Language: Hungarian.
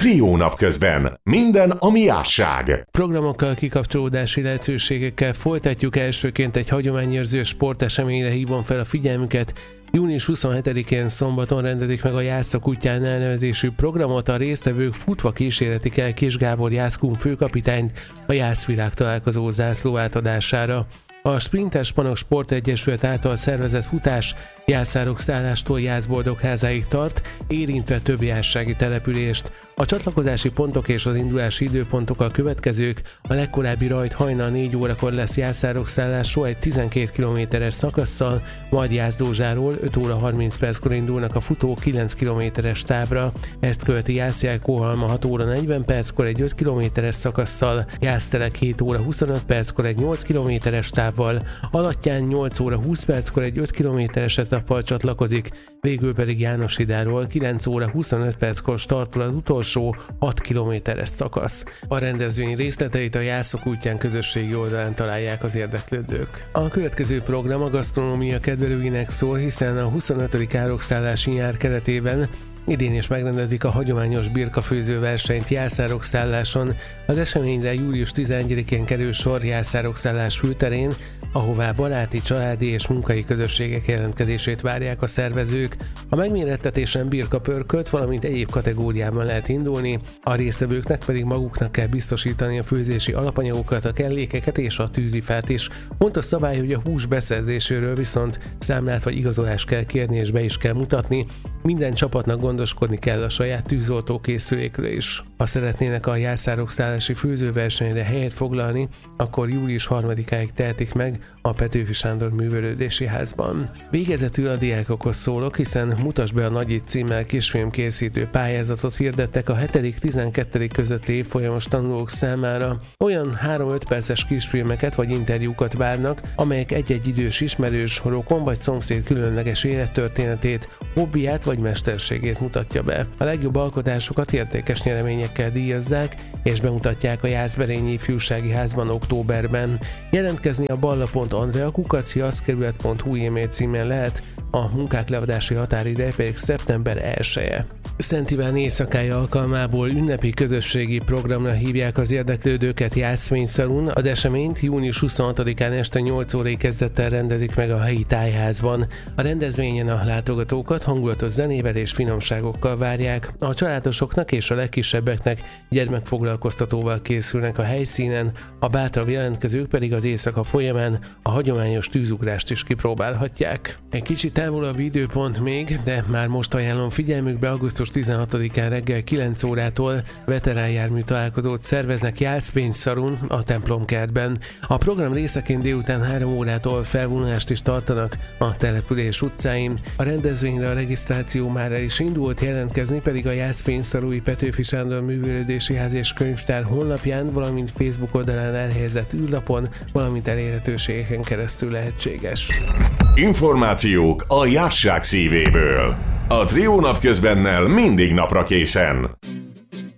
Trió napközben. Minden, ami jásság. Programokkal, kikapcsolódási lehetőségekkel folytatjuk. Elsőként egy hagyományőrző sporteseményre hívom fel a figyelmüket. Június 27-én szombaton rendezik meg a Jászok útján elnevezésű programot. A résztvevők futva kísérletik el Kis Gábor Jászkun főkapitányt a Jászvilág találkozó zászló átadására. A Sprinter Spanok Sportegyesület által szervezett futás Jászárok szállástól Jászboldogházáig tart, érintve több jászsági települést. A csatlakozási pontok és az indulási időpontok a következők. A legkorábbi rajt hajnal 4 órakor lesz Jászárok szállásról egy 12 kilométeres szakasszal, majd Jászdózsáról 5 óra 30 perckor indulnak a futók 9 kilométeres távra. Ezt követi Jászjákóhalma 6 óra 40 perckor egy 5 kilométeres szakasszal, Jásztelek 7 óra 25 perckor egy 8 kilométeres távval, Alattyán 8 óra 20 perckor egy 5 kilométeres etappal csatlakozik, végül pedig Jánoshidáról 9 óra 25 perckor startol az utolsó 6 kilométeres szakasz. A rendezvény részleteit a Jászok útján közösségi oldalán találják az érdeklődők. A következő program a gasztronómia kedvelőinek szól, hiszen a 25. árokszállási nyár keretében idén is megrendezik a hagyományos birkafőző versenyt Jászárok szálláson. Az eseményre július 11-én kerül sor Jászárok szállás főterén, ahová baráti, családi és munkai közösségek jelentkezését várják a szervezők. A megmérettetésen birkapörkölt, valamint egyéb kategóriában lehet indulni, a résztvevőknek pedig maguknak kell biztosítani a főzési alapanyagokat, a kellékeket és a tűzifát is. Fontos szabály, hogy a hús beszerzéséről viszont számlát vagy igazolást kell kérni és be is kell mutatni. Minden csapatnak gondoskodni kell a saját tűzoltó készülékről is. Ha szeretnének a Jászárok szállási főzőversenyre helyet foglalni, akkor július 3-áig tehetik meg a Petőfi Sándor Művelődési Házban. Végezetül a diákokhoz szólok, hiszen Mutasd be a Nagyit címmel kisfilmkészítő pályázatot hirdettek a 7.-12. közötti évfolyamos tanulók számára. Olyan 3-5 perces kisfilmeket vagy interjúkat várnak, amelyek egy-egy idős ismerős, rokon vagy szomszéd különleges élettörténetét, hobbiát vagy mesterségét mutatja be. A legjobb alkotásokat értékes nyereményekkel díjazzák, és bemutatják a Jászberényi Ifjúsági Házban októberben. Jelentkezni a balla.andrea@jasszkerület.hu e-mail címen lehet, a munkák leadási határideje pedig szeptember 1-e. Szent Iván éjszakája alkalmából ünnepi közösségi programra hívják az érdeklődőket Jászfényszalun. Az eseményt június 26-án este 8 órai kezdettel rendezik meg a helyi tájházban. A rendezvényen a látogatókat hangulatos zenével és finomságokkal várják. A családosoknak és a legkisebbeknek gyermekfoglalkoztatóval készülnek a helyszínen, a bátrabb jelentkezők pedig az éjszaka folyamán a hagyományos tűzugrást is kipróbálhatják. Egy kicsit távolabb időpont még, de már most ajánlom figyelmükbe, augusztus 16-án reggel 9 órától veteránjármű találkozót szerveznek Jászfényszalun a templomkertben. A program részeként délután 3 órától felvonulást is tartanak a település utcáin. A rendezvényre a regisztráció már el is indult, jelentkezni pedig a Jászfényszalui Petőfi Sándor Művelődési Ház és Könyvtár honlapján, valamint Facebook oldalán elhelyezett űrlapon, valamint elérhetőségeken keresztül lehetséges. Információk a jásság szívéből. A Trió napközbennel mindig napra készen.